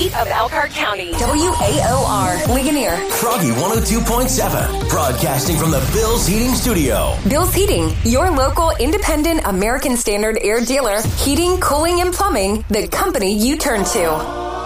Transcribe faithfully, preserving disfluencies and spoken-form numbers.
heat of Elkhart County. W A O R, Ligonier. Froggy one oh two point seven, broadcasting from the Bill's Heating Studio. Bill's Heating, your local independent American Standard air dealer. Heating, cooling, and plumbing, the company you turn to.